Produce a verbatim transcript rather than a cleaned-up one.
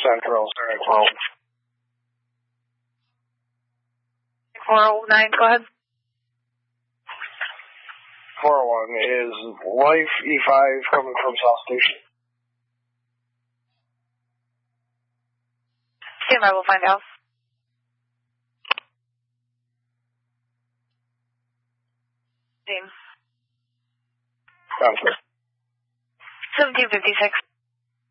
Central, Sarah twelve. four oh nine, go ahead. four oh one is Life E five coming from South Station. Stand by, we'll find out. Sounds good. seventeen fifty-six.